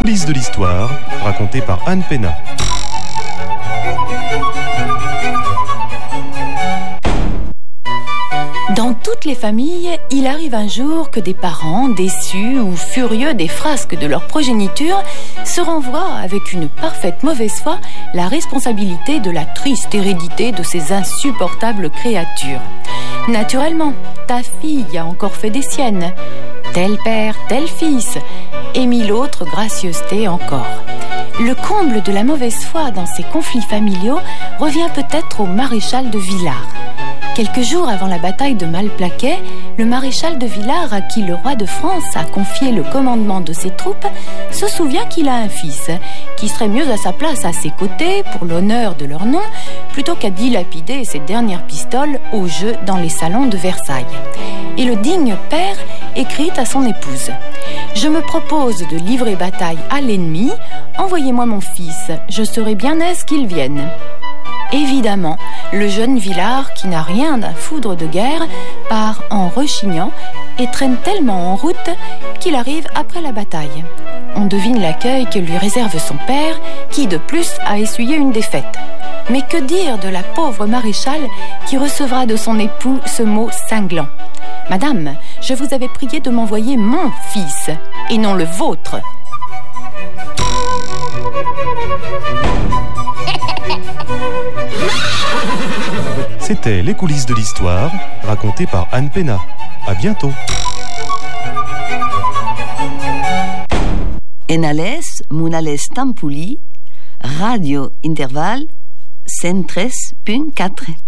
coulisses de l'histoire, racontées par Anne Pénat. Dans toutes les familles, il arrive un jour que des parents, déçus ou furieux des frasques de leur progéniture, se renvoient avec une parfaite mauvaise foi la responsabilité de la triste hérédité de ces insupportables créatures. Naturellement, ta fille a encore fait des siennes, tel père, tel fils, et mille autres gracieusetés encore. Le comble de la mauvaise foi dans ces conflits familiaux revient peut-être au maréchal de Villars. Quelques jours avant la bataille de Malplaquet, le maréchal de Villars, à qui le roi de France a confié le commandement de ses troupes, se souvient qu'il a un fils, qui serait mieux à sa place à ses côtés, pour l'honneur de leur nom, plutôt qu'à dilapider ses dernières pistoles au jeu dans les salons de Versailles. Et le digne père écrit à son épouse: « Je me propose de livrer bataille à l'ennemi, envoyez-moi mon fils, je serai bien aise qu'il vienne. » Évidemment, le jeune Villars, qui n'a rien à foudre de guerre, part en rechignant et traîne tellement en route qu'il arrive après la bataille. On devine l'accueil que lui réserve son père, qui de plus a essuyé une défaite. Mais que dire de la pauvre maréchale qui recevra de son époux ce mot cinglant: « Madame, je vous avais prié de m'envoyer mon fils, et non le vôtre. » C'était Les coulisses de l'histoire, racontées par Anne Pénat. À bientôt. Enales, Munales Tampuli, Radio Interval 103.4.